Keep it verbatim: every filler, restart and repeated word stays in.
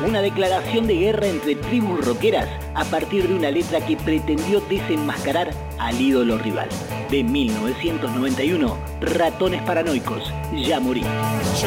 Una declaración de guerra entre tribus rockeras a partir de una letra que pretendió desenmascarar al ídolo rival. De mil novecientos noventa y uno, Ratones Paranoicos, Ya Morí.